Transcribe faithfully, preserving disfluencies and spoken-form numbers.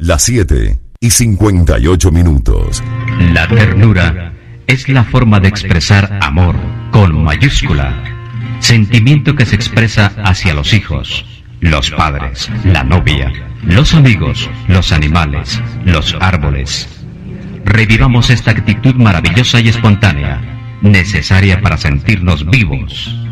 Las siete y cincuenta y ocho minutos. La ternura es la forma de expresar amor con mayúscula, sentimiento que se expresa hacia los hijos, los padres, la novia, los amigos, los animales, los árboles. Revivamos esta actitud maravillosa y espontánea, necesaria para sentirnos vivos.